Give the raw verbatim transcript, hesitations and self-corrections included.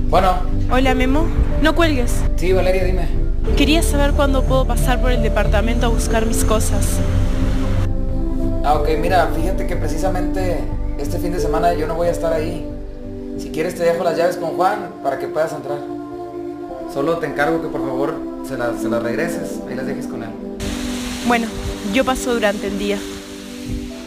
Bueno. Hola, Memo. No cuelgues. Sí, Valeria, dime. Quería saber cuándo puedo pasar por el departamento a buscar mis cosas. Ah, ok, mira, fíjate que precisamente este fin de semana yo no voy a estar ahí. Si quieres te dejo las llaves con Juan para que puedas entrar. Solo te encargo que por favor se las, se las regreses y las dejes con él. Bueno, yo paso durante el día.